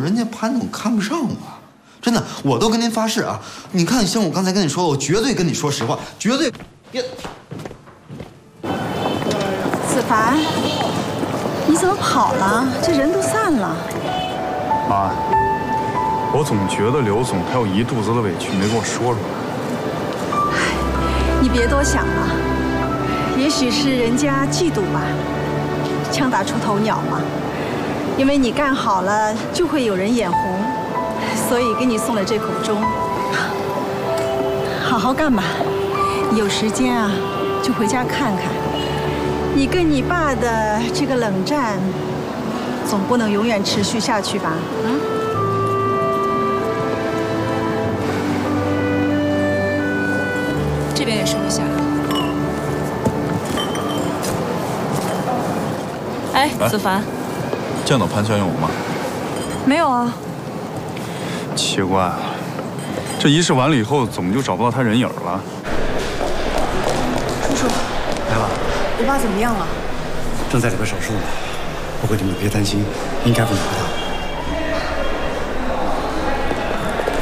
人家潘总看不上我，真的，我都跟您发誓啊！你看，像我刚才跟你说的，我绝对跟你说实话，绝对别。 子凡，你怎么跑了？这人都散了。 妈，我总觉得刘总还有一肚子的委屈没跟我说出来。 你别多想了，也许是人家嫉妒吧，枪打出头鸟嘛。因为你干好了，就会有人眼红，所以给你送了这口钟。好好干吧，有时间啊就回家看看。你跟你爸的这个冷战，总不能永远持续下去吧？ 这边也收一下。哎，子凡， 见到潘香勇吗？ 没有啊。 奇怪了，这仪式完了以后，怎么就找不到他人影了？ 叔叔， 来了。 我爸怎么样了？ 正在里边手术呢，不过你们别担心，应该不能不大。